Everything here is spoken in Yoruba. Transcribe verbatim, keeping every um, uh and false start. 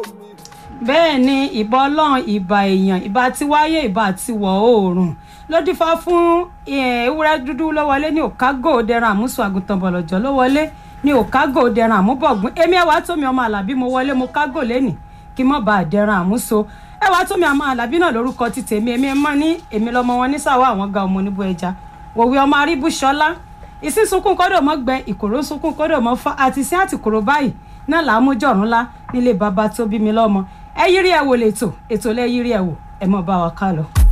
bẹ́ẹ̀ ni ìbà ọlọ́run ìbà èèyàn ìbà tí wáyé ìbà tí wọ̀ oòrùn ló dífá fún ewúrẹ́ dúdú ló wọlé ní òkágò dẹran àmúṣọ àgùntàn bọ̀lọ̀jọ̀ ló wọlé ní òkágò dẹran àmúbọ̀gbọ́n èmi ẹwà tómi ọmọ àlàbí mo wọlé mo kágò lẹ́nì kí mọ́ bá dẹran àmúṣọ ẹwà tómi ọmọ àlàbí náà lórúkọ ti tèmi èmi mọ́ ní èmi lọ́mọ wọn ní sàwọ́ àwọn ga ọmọ oníbó ẹja òwe ọmọ aríbúṣọlá ìsísunkún kọ́dọ̀ mọ́ gbẹ ìkòrò sunkún kọ́dọ̀ mọ́ fa àti sí àtìkòrò báyìí náà là á mú jọ̀rúnlá nílé bàbá tó bí mi lọ́mọ ẹ yírí ẹ wò lẹ́tọ̀ ètò lẹ́ yírí ẹ wò ẹ mọ́ bá wa ká lọ.